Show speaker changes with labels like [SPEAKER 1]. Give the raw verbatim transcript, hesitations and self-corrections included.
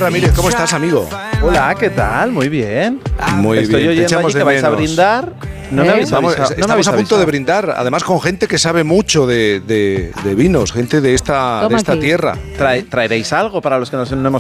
[SPEAKER 1] Ramírez, ¿cómo estás, amigo?
[SPEAKER 2] Hola, ¿qué tal? Muy bien.
[SPEAKER 1] Muy
[SPEAKER 2] Estoy
[SPEAKER 1] bien, te
[SPEAKER 2] oyendo
[SPEAKER 1] echamos
[SPEAKER 2] allí
[SPEAKER 1] de
[SPEAKER 2] que vais a
[SPEAKER 1] menos.
[SPEAKER 2] brindar. No
[SPEAKER 3] ¿Eh?
[SPEAKER 2] me habéis
[SPEAKER 1] Estamos,
[SPEAKER 2] avisado. No me
[SPEAKER 1] estamos
[SPEAKER 2] habéis
[SPEAKER 1] a punto
[SPEAKER 2] avisado.
[SPEAKER 1] de brindar, además con gente que sabe mucho de, de- de vinos, gente de esta, de
[SPEAKER 3] Toma
[SPEAKER 1] esta
[SPEAKER 3] aquí.
[SPEAKER 1] tierra.
[SPEAKER 2] Trae- ¿Traeréis algo para los que no, no hemos